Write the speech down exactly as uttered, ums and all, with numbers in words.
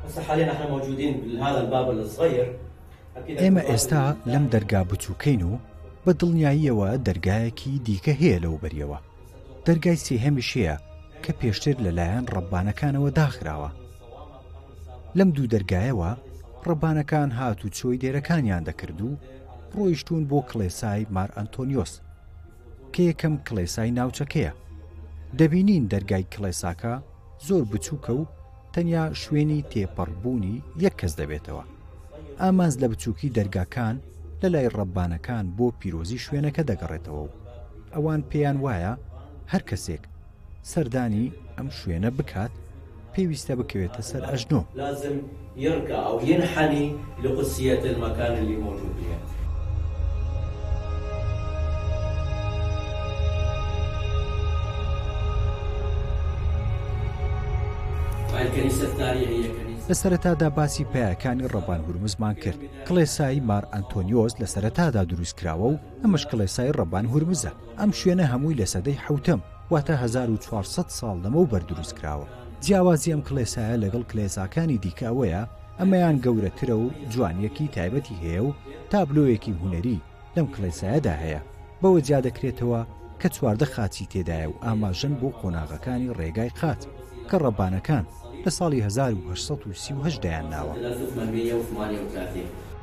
ئێمە ئێستا لەم دەرگا بچووکەین و بە دڵنیاییەوە دەرگایەکی دیکە هەیە لەو بەریەوە. دەرگای سێهەمیش هەیە کە پێشتر لەلایەن ڕەبانەکانەوە داخراوە. لەم دوو دەرگایەوە ڕەبانەکان هات و چۆی دێرەکانیان دەکرد و ڕۆیشتون بۆ کڵێسای مار ئەنتۆنیۆس کە یەکەم کڵێسای ناوچەکەیە. دەبینین دەرگای کڵێساکە زۆر بچووکە و تەنیا شوێنی تێپەڕبوونی یەک کەس دەبێتەوە. ئامانز لە بچووکی دەرگاکان لە لای ڕەبانەکان بۆ پیرۆزی شوێنەکە دەگەڕێتەوە و ئەوان پێیان وایە هەر کەسێک سەردانی ئەم شوێنە بکات پێویستە بکەوێتە سەر ئەژنۆ. لازم يركع أو ينحني لقدسية المكان اللي موجود فيه. الكنيسة الثانية هي كنيسة. لە سەرەتادا باسی پایەکانی ڕەبان هورمزمان کرد. کڵێسای مار ئەنتۆنیۆس لە سەرەتادا دروست کراوە و ئەمەش کڵێسای ڕەبان هورمزە. ئەم شوێنە هەمووی لە سەدەی حەوتەم واتە هەزار و چوارسەد ساڵ لەمەوبەر دروست کراوە. جیاوازی ئەم کڵێسایە لەگەڵ کڵێساکانی دیکە ئەوەیە ئەمەیان گەورەترە و جوانیەکی تایبەتی هەیە و تابلۆیەکی هونەری لەم کڵێسایەدا هەیە. بەوە جیا دەکرێتەوە کە چواردە خاچی تێدایە و ئاماژەن بۆ قۆناغەکانی ڕێگای خاچ کە ڕەبانەکان لە ساڵی هەزار و هەشت سەد و سی و هەشت دایان ناوە.